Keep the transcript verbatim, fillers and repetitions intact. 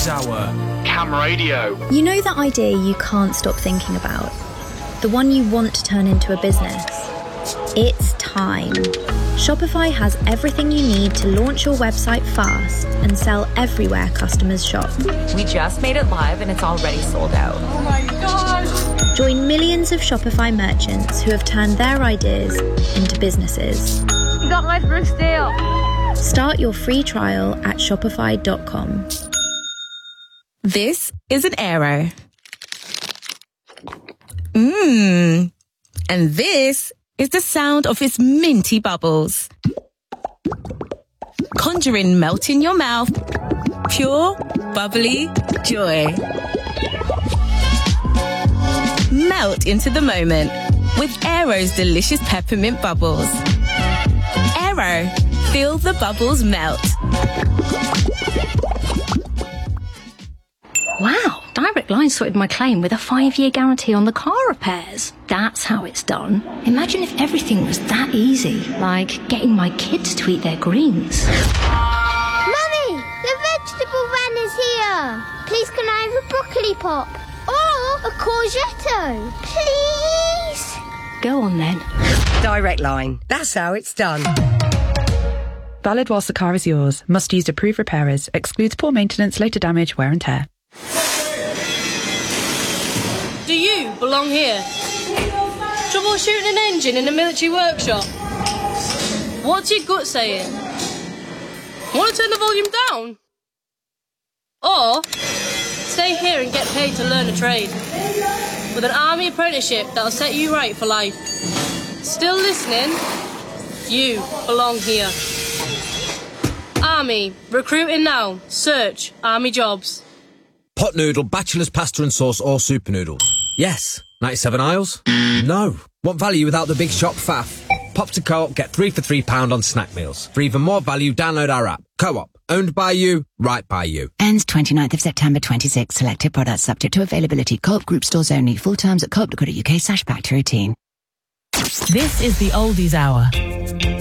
Oldies Hour. Cam Radio. You know that idea you can't stop thinking about? The one you want to turn into a business? It's time. Shopify has everything you need to launch your website fast and sell everywhere customers shop. We just made it live and it's already sold out. Oh my gosh! Join millions of Shopify merchants who have turned their ideas into businesses. You got my first deal. Start your free trial at shopify dot com. This is an Aero. Mmm. And this is the sound of its minty bubbles. Conjuring melt in your mouth. Pure, bubbly joy. Melt into the moment with Aero's delicious peppermint bubbles. Aero, feel the bubbles melt. Wow, Direct Line sorted my claim with a five-year guarantee on the car repairs. That's how it's done. Imagine if everything was that easy, like getting my kids to eat their greens. Mummy, the vegetable van is here. Please can I have a broccoli pop? Or a courgette? Please? Go on then. Direct Line. That's how it's done. Valid whilst the car is yours. Must use approved repairers. Excludes poor maintenance, later damage, wear and tear. Do you belong here? Troubleshooting an engine in a military workshop? What's your gut saying? Want to turn the volume down? Or stay here and get paid to learn a trade with an army apprenticeship that'll set you right for life. Still listening? You belong here. Army, recruiting now. Search Army jobs. Pot noodle, bachelor's pasta and sauce or super noodles? Yes. ninety-seven aisles? No. Want value without the big shop faff? Pop to Co-op, get three for three pound on snack meals. For even more value, download our app. Co-op, owned by you, right by you. Ends twenty-ninth of September twenty-six. Selected products subject to availability. Co-op group stores only. Full terms at co op dot co dot uk slash back to routine. This is the Oldies Hour.